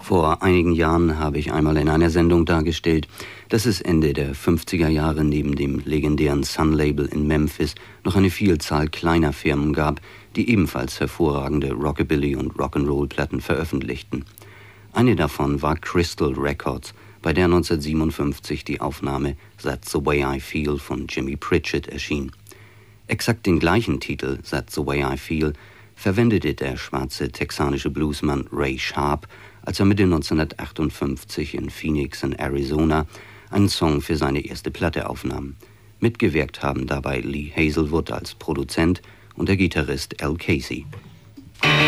Vor einigen Jahren habe ich einmal in einer Sendung dargestellt, dass es Ende der 50er Jahre neben dem legendären Sun-Label in Memphis noch eine Vielzahl kleiner Firmen gab, die ebenfalls hervorragende Rockabilly- und Rock'n'Roll-Platten veröffentlichten. Eine davon war Crystal Records, bei der 1957 die Aufnahme That's the Way I Feel von Jimmy Pritchett erschien. Exakt den gleichen Titel, That's the Way I Feel, verwendete der schwarze texanische Bluesmann Ray Sharp, als er Mitte 1958 in Phoenix in Arizona einen Song für seine erste Platte aufnahm. Mitgewirkt haben dabei Lee Hazelwood als Produzent und der Gitarrist Al Casey.